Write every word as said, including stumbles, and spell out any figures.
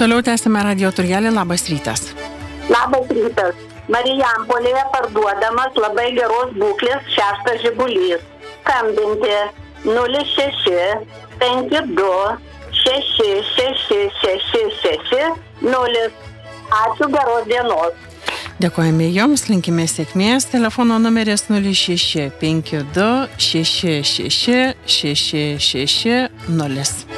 Toliau tęsime radijo turgelį. Labas rytas. Labas rytas. Marijampolėje parduodamas labai geros būklės šeštas Žigulys. Skambinti nulis šeši penki du šeši šeši šeši šeši nulis. Ačiū, geros dienos. Dėkojame Jums, linkime sėkmės. Telefono numeris nulis šeši penki du šeši šeši šeši šeši nulis.